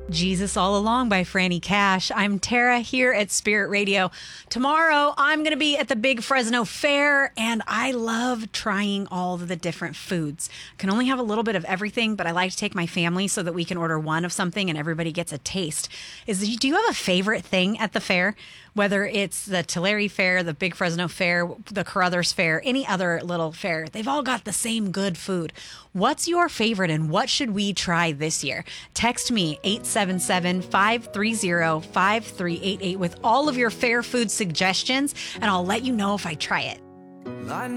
Jesus All Along by Franny Cash. I'm Tara here at Spirit Radio. Tomorrow, I'm going to be at the Big Fresno Fair, and I love trying all of the different foods. I can only have a little bit of everything, but I like to take my family so that we can order one of something and everybody gets a taste. Do you have a favorite thing at the fair? Whether it's the Tulare Fair, the Big Fresno Fair, the Carruthers Fair, any other little fair, they've all got the same good food. What's your favorite and what should we try this year? Text me 877-530-5388 with all of your fair food suggestions and I'll let you know if I try it.